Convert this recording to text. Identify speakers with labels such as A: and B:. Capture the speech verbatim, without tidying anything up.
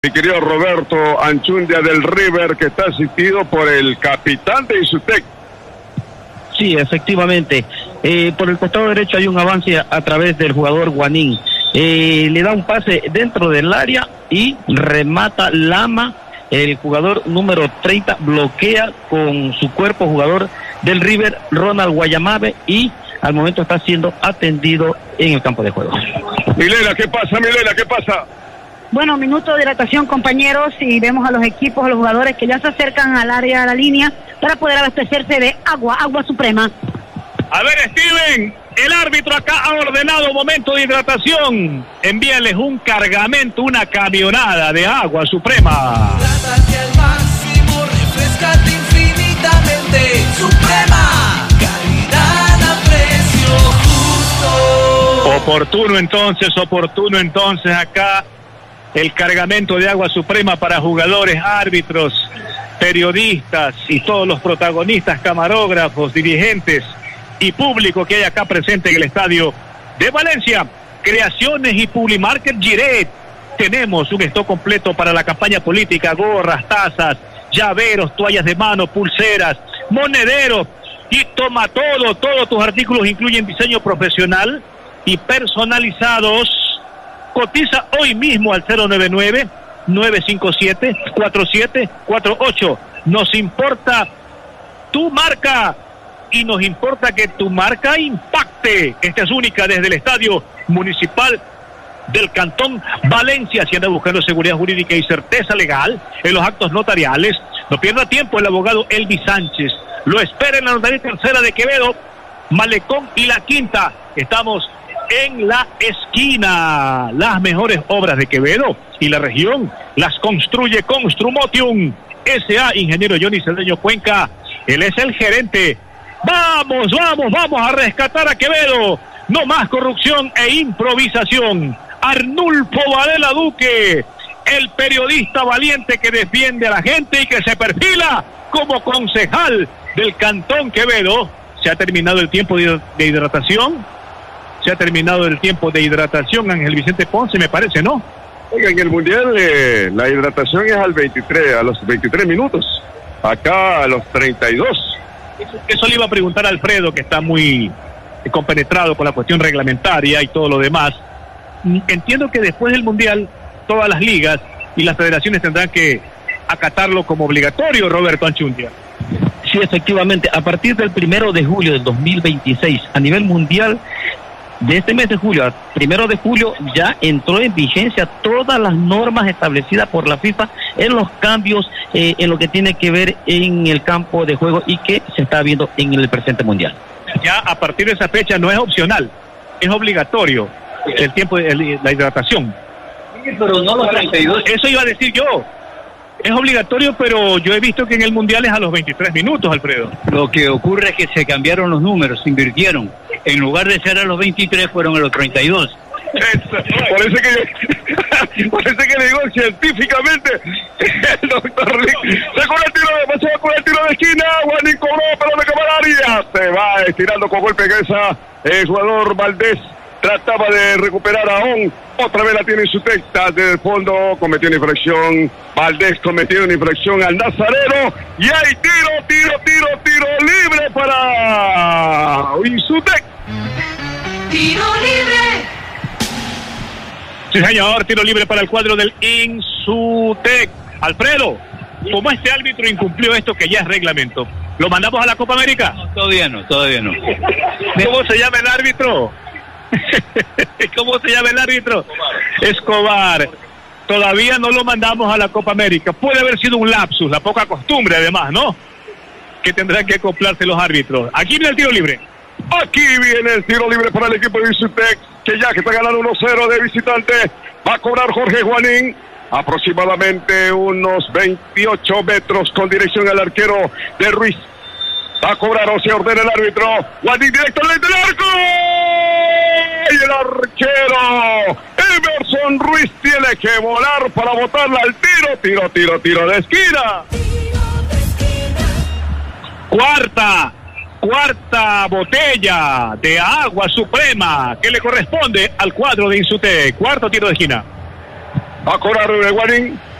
A: Mi querido Roberto Anchundia del River, que está asistido por el capitán de Insutec.
B: Sí, efectivamente. Eh, por el costado derecho hay un avance a, a través del jugador Guanín. Eh, le da un pase dentro del área y remata Lama. El jugador número treinta bloquea con su cuerpo, jugador del River, Ronald Guayamabe, y al momento está siendo atendido en el campo de juego.
A: Milena, ¿qué pasa, Milena? ¿Qué pasa?
C: Bueno, minuto de hidratación, compañeros, y vemos a los equipos, a los jugadores que ya se acercan al área de la línea para poder abastecerse de agua, agua suprema.
D: A ver, Steven, el árbitro acá ha ordenado momento de hidratación. Envíales un cargamento, una camionada de agua suprema.
E: Hidrátate al máximo, refrescate infinitamente. Suprema, calidad a precio justo.
D: Oportuno entonces, oportuno entonces acá. El cargamento de agua suprema para jugadores, árbitros, periodistas y todos los protagonistas, camarógrafos, dirigentes y público que hay acá presente en el estadio de Valencia. Creaciones y Publimarket Giret. Tenemos un stock completo para la campaña política: gorras, tazas, llaveros, toallas de mano, pulseras, monederos. Y toma todo, todos tus artículos incluyen diseño profesional y personalizados. Cotiza hoy mismo al cero nueve nueve, nueve cinco siete, cuatro siete cuatro ocho. Nos importa tu marca y nos importa que tu marca impacte. Esta es única desde el Estadio Municipal del Cantón Valencia. Si anda buscando seguridad jurídica y certeza legal en los actos notariales, no pierda tiempo. El abogado Elvis Sánchez lo espera en la notaría tercera de Quevedo, Malecón y La Quinta. Estamos en la esquina. Las mejores obras de Quevedo y la región las construye Construmotium S A Ingeniero Johnny Cedeño Cuenca. Él es el gerente. Vamos, vamos, vamos a rescatar a Quevedo. No más corrupción e improvisación. Arnulfo Varela Duque, el periodista valiente que defiende a la gente y que se perfila como concejal del Cantón Quevedo. Se ha terminado el tiempo de hidratación. Se ha terminado el tiempo de hidratación, Ángel Vicente Ponce, me parece, ¿no?
A: Oiga, en el Mundial eh, la hidratación es al veintitrés, a los veintitrés minutos. Acá a los treinta y dos.
D: Eso, eso le iba a preguntar a Alfredo, que está muy compenetrado con la cuestión reglamentaria y todo lo demás. Entiendo que después del Mundial todas las ligas y las federaciones tendrán que acatarlo como obligatorio, Roberto Anchundia.
B: Sí, efectivamente, a partir del primero de julio del dos mil veintiséis, a nivel mundial, de este mes de julio al primero de julio, ya entró en vigencia todas las normas establecidas por la FIFA en los cambios eh, en lo que tiene que ver en el campo de juego y que se está viendo en el presente mundial.
D: Ya a partir de esa fecha no es opcional, es obligatorio el tiempo de el, la hidratación.
B: Pero no los treinta y dos.
D: Eso iba a decir yo. Es obligatorio, pero yo he visto que en el Mundial es a los veintitrés minutos, Alfredo.
F: Lo que ocurre es que se cambiaron los números, se invirtieron. En lugar de ser a los veintitrés, fueron a los treinta y dos.
A: Parece que parece que le digo científicamente el doctor Rick. Se con el tiro, pasó con el tiro de esquina, Guanín cobró, pero de camararia. Se va estirando con golpe de cabeza el jugador Valdés. Trataba de recuperar a On. Otra vez la tiene en su texta desde el fondo. Cometió una infracción. Valdés cometió una infracción al Nazareno. Y hay tiro, tiro, tiro, tiro libre para Insutec.
E: Tiro libre.
D: Sí, señor, tiro libre para el cuadro del Insutec. Alfredo, ¿cómo este árbitro incumplió esto que ya es reglamento? ¿Lo mandamos a la Copa América?
F: No, todavía no, todavía no.
D: ¿Cómo se llama el árbitro? ¿Cómo se llama el árbitro? Escobar. Todavía no lo mandamos a la Copa América. Puede haber sido un lapsus, la poca costumbre además, ¿no? Que tendrán que acoplarse los árbitros. Aquí viene el tiro libre.
A: Aquí viene el tiro libre para el equipo de Insutec, que ya que está ganando uno cero de visitante, va a cobrar Jorge Juanín. Aproximadamente unos veintiocho metros con dirección al arquero de Ruiz. Va a cobrar o se ordena el árbitro. Juanín directo al del arco. Y el arquero Emerson Ruiz tiene que volar para botarla al tiro. Tiro, tiro, tiro de esquina.
D: Cuarta, cuarta botella de agua suprema que le corresponde al cuadro de Insutec. Cuarto tiro de esquina.
A: Va a cobrar Guanín.